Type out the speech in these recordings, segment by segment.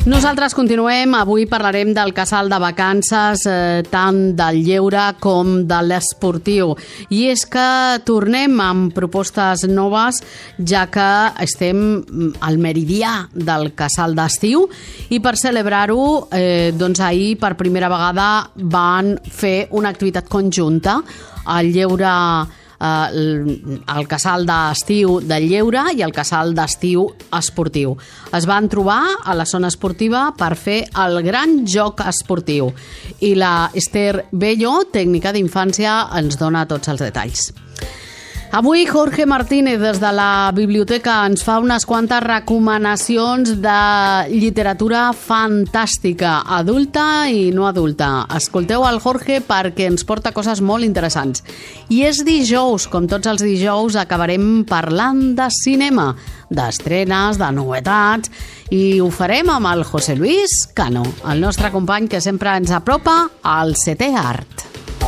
Nosaltres continuem. Avui parlarem del casal de vacances, tant del lleure com de l'esportiu. I és que tornem amb propostes noves, ja que estem al meridià del casal d'estiu, i per celebrar-ho, doncs ahir per primera vegada van fer una activitat conjunta, el lleure, el casal d'estiu del lleure i el casal d'estiu esportiu. Es van trobar a la zona esportiva per fer el gran joc esportiu i la Esther Bello, tècnica d'infància, ens dona tots els detalls. Avui Jorge Martínez des de la biblioteca ens fa unes quantes recomanacions de literatura fantàstica, adulta i no adulta. Escolteu el Jorge perquè ens porta coses molt interessants. I és dijous, com tots els dijous, acabarem parlant de cinema, d'estrenes, de novetats, i ho farem amb el José Luis Cano, el nostre company que sempre ens apropa al setè art.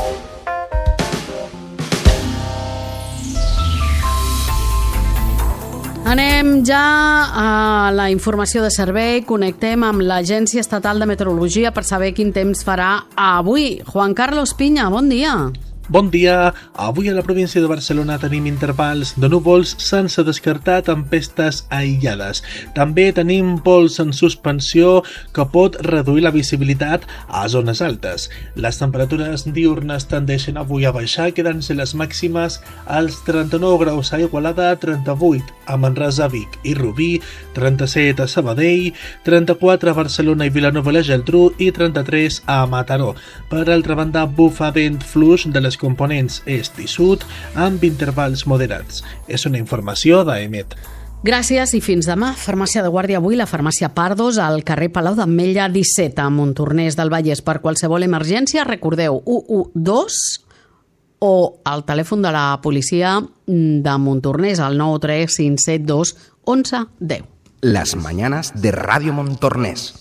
Anem ja a la informació de servei. Connectem amb l'Agència Estatal de Meteorologia per saber quin temps farà avui. Juan Carlos Piña, bon dia. Bon dia. Avui a la província de Barcelona tenim intervals de núvols sense descartar tempestes aïllades. També tenim pols en suspensió que pot reduir la visibilitat a zones altes. Les temperatures diurnes tendeixen avui a baixar, quedant-se les màximes als 39 graus a Igualada, 38 a Manresa, Vic i Rubí, 37 a Sabadell, 34 a Barcelona i Vilanova i la Geltrú i 33 a Mataró. Per altra banda, bufa vent fluix de les components est i sud amb intervals moderats. És una informació d'AEMET. Gràcies i fins demà. Farmàcia de guàrdia avui, la farmàcia Pardos, al carrer Palau d'Ametlla 17, a Montornès del Vallès. Per qualsevol emergència, recordeu 112 o el telèfon de la policia de Montornès, al 93572 1110. Las mañanas de Radio Montornès.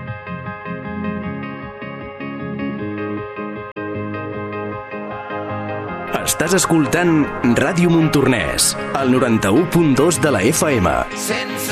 Estàs escoltant Ràdio Montornès, al 91.2 de la FM.